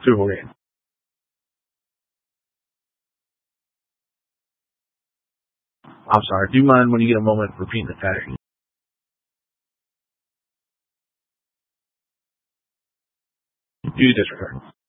Super Bowl game. I'm sorry. Do you mind when you get a moment repeating the pattern? You disregard.